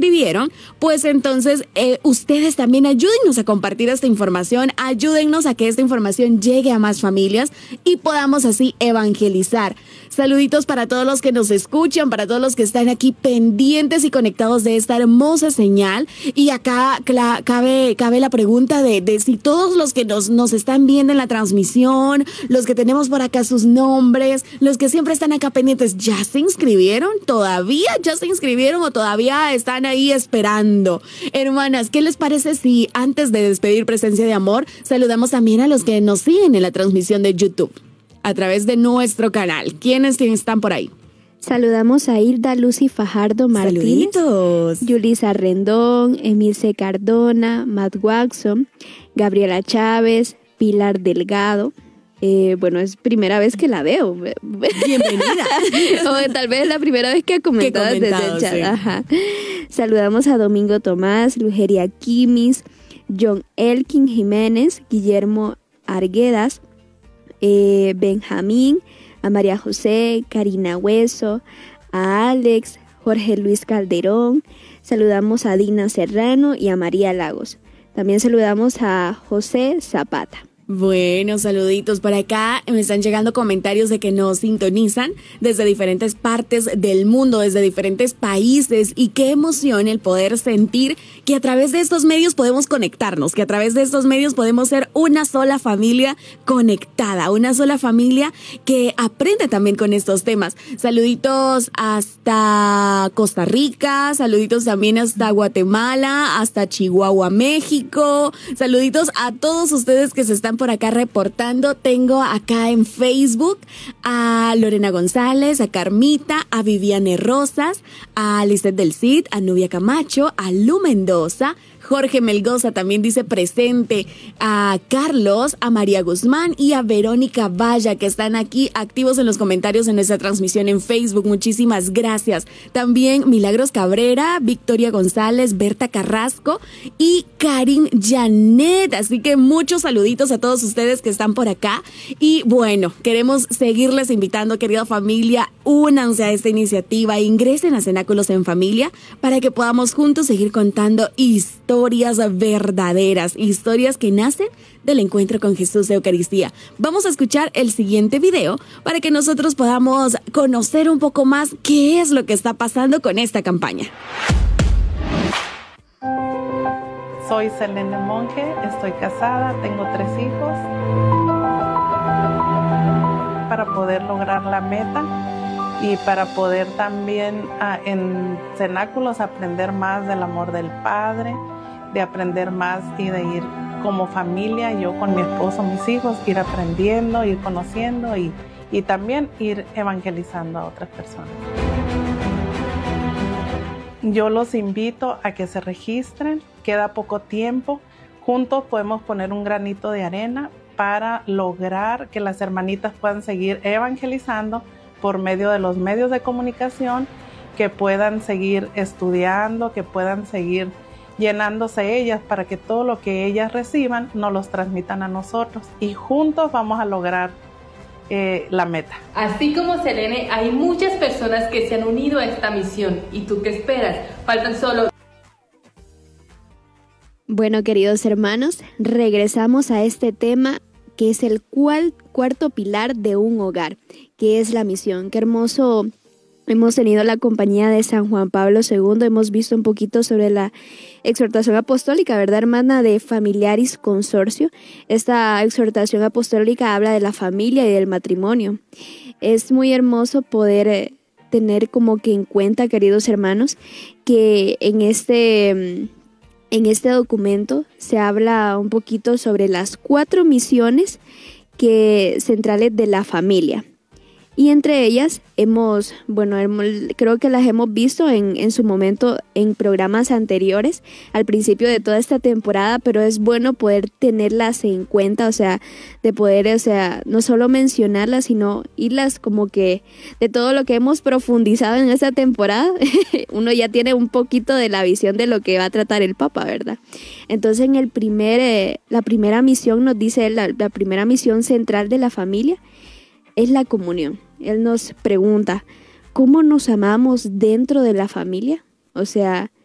escribieron, pues entonces ustedes también ayúdennos a compartir esta información, ayúdennos a que esta información llegue a más familias y podamos así evangelizar. Saluditos para todos los que nos escuchan, para todos los que están aquí pendientes y conectados de esta hermosa señal. Y acá cabe la pregunta de si todos los que nos están viendo en la transmisión, los que tenemos por acá sus nombres, los que siempre están acá pendientes, ¿ya se inscribieron? ¿Todavía ya se inscribieron o todavía están ahí esperando? Hermanas, ¿qué les parece si antes de despedir Presencia de Amor, saludamos también a los que nos siguen en la transmisión de YouTube a través de nuestro canal? ¿Quiénes están por ahí? Saludamos a Hilda Lucy Fajardo Martínez, saluditos, Yulisa Rendón, Emilce Cardona, Matt Watson, Gabriela Chávez, Pilar Delgado. Bueno, es primera vez que la veo. Bienvenida. O tal vez es la primera vez que ha comentado desde el chat. Sí. Ajá. Saludamos a Domingo Tomás, Lugeria Quimis, John Elkin Jiménez, Guillermo Arguedas, Benjamín, a María José, Karina Hueso, a Alex, Jorge Luis Calderón. Saludamos a Dina Serrano y a María Lagos. También saludamos a José Zapata. Bueno, saluditos por acá. Me están llegando comentarios de que nos sintonizan desde diferentes partes del mundo, desde diferentes países, y qué emoción el poder sentir que a través de estos medios podemos conectarnos, que a través de estos medios podemos ser una sola familia conectada, una sola familia que aprende también con estos temas. Saluditos hasta Costa Rica, saluditos también hasta Guatemala, hasta Chihuahua, México. Saluditos a todos ustedes que se están por acá reportando. Tengo acá en Facebook a Lorena González, a Carmita, a Viviane Rosas, a Lisette del Cid, a Nubia Camacho, a Lu Mendoza, Jorge Melgoza también dice presente, a Carlos, a María Guzmán y a Verónica Valla, que están aquí activos en los comentarios en nuestra transmisión en Facebook. Muchísimas gracias. También Milagros Cabrera, Victoria González, Berta Carrasco y Karin Janet. Así que muchos saluditos a todos ustedes que están por acá. Y bueno, queremos seguirles invitando, querida familia, únanse a esta iniciativa, ingresen a Cenáculos en Familia para que podamos juntos seguir contando historias verdaderas, historias que nacen del encuentro con Jesús de Eucaristía. Vamos a escuchar el siguiente video para que nosotros podamos conocer un poco más qué es lo que está pasando con esta campaña. Soy Selene Monge, estoy casada, tengo 3 hijos. Para poder lograr la meta y para poder también en Cenáculos aprender más del amor del Padre, de aprender más y de ir como familia, yo con mi esposo, mis hijos, ir aprendiendo, ir conociendo y también ir evangelizando a otras personas. Yo los invito a que se registren, queda poco tiempo, juntos podemos poner un granito de arena para lograr que las hermanitas puedan seguir evangelizando por medio de los medios de comunicación, que puedan seguir estudiando, que puedan seguir llenándose ellas para que todo lo que ellas reciban nos los transmitan a nosotros y juntos vamos a lograr la meta. Así como Selene, hay muchas personas que se han unido a esta misión. ¿Y tú qué esperas? Faltan solo... Bueno, queridos hermanos, regresamos a este tema que es el cuarto pilar de un hogar, que es la misión. Qué hermoso. Hemos tenido la compañía de San Juan Pablo II, hemos visto un poquito sobre la exhortación apostólica, ¿verdad, hermana? De Familiaris Consortio. Esta exhortación apostólica habla de la familia y del matrimonio. Es muy hermoso poder tener como que en cuenta, queridos hermanos, que en este documento se habla un poquito sobre las 4 misiones centrales de la familia. Y entre ellas creo que las hemos visto en su momento en programas anteriores, al principio de toda esta temporada, pero es bueno poder tenerlas en cuenta, de poder, no solo mencionarlas, sino irlas como que de todo lo que hemos profundizado en esta temporada, uno ya tiene un poquito de la visión de lo que va a tratar el Papa, ¿verdad? Entonces en la primera misión nos dice la primera misión central de la familia es la comunión. Él nos pregunta, ¿cómo nos amamos dentro de la familia?